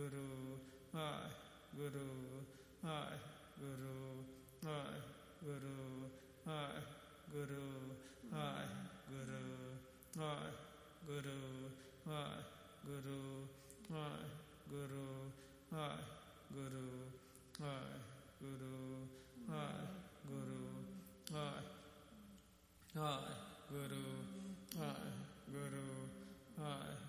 Guru, Hai Guru, Hai Guru, Hai Guru, Hai Guru, Hai Guru, Hai Guru, Hai Guru, Hai Guru, Hai Guru, Hai Guru, Hai Guru, Hai Hai Guru, Hai Guru, Hai